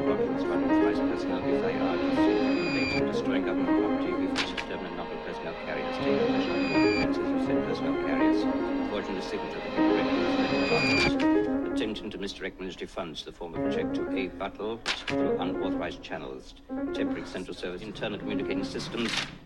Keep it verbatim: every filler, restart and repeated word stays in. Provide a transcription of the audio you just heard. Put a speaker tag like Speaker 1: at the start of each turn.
Speaker 1: brothels by unauthorized personnel be fired. Later, destroying government property, we force exterminate a number of personnel carriers, taking possession of all offences of said personnel carriers, forging the signature of the head director of the department, attempting to misdirect ministry funds in the form of a check to A. Buttle through unauthorized channels, temporary central service, internal communicating systems,